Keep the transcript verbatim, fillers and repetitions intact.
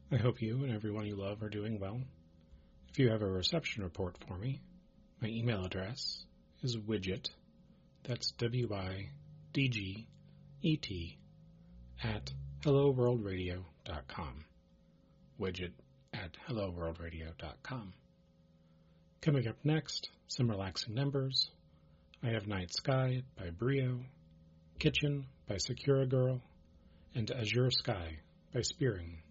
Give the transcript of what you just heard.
I hope you and everyone you love are doing well. If you have a reception report for me, my email address is widget, that's W I D G E T, at hello world radio dot com. Widget at hello world radio dot com. Coming up next, some relaxing numbers. I have Night Sky by Brio, Kitchen by Sakura Girl, and Azure Sky by Spearing.